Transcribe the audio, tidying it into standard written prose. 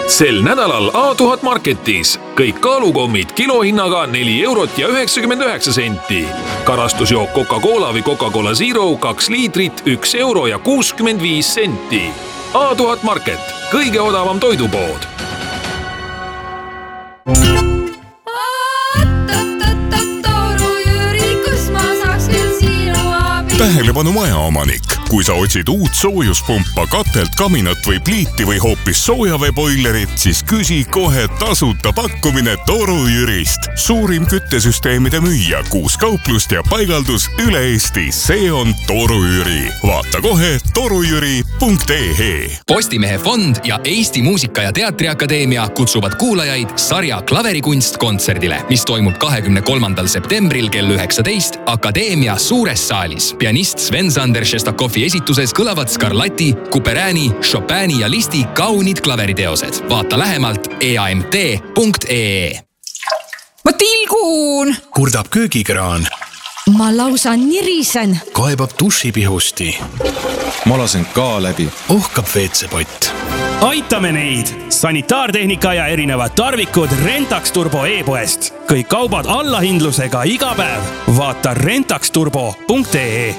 Sel nädalal A1000 Marketis kõik kaalukommid kilohinnaga 4,99 €. Karastusjook Coca-Cola või Coca-Cola Zero 2 liitrit 1,65 €. A1000 Market, kõige odavam toidupood. Tähelepanu majaomanik. Kui sa otsid uut soojuspumpa, katelt, kaminat või pliiti või hoopis soojaveeboilerit, siis küsi kohe tasuta pakkumine Toru Jürist. Suurim küttesüsteemide müüja, 6 kauplust ja paigaldus üle Eesti. See on Toru Jüri. Vaata kohe torujüri.ee. Postimehe fond ja Eesti Muusika- ja Teatriakadeemia kutsuvad kuulajaid sarja Klaverikunst kontserdile, mis toimub 23. septembril kell 19 Akadeemia suures saalis. Pianist Sven-Sander Šestakovi esituses kõlavad Scarlatti, Couperini, Chopini ja Listi kaunid klaveriteosed. Vaata lähemalt eamt.ee. Ma tilgun! Kurdab köögikraan. Ma lausa nirisen. Kaebab dušipihusti. Ma lasen ka läbi. Ohkab WC-pott. Aitame neid! Sanitaartehnika ja erinevad tarvikud Rentax Turbo e-poest. Kõik kaubad allahindlusega iga päev. Vaata rentaxturbo.ee.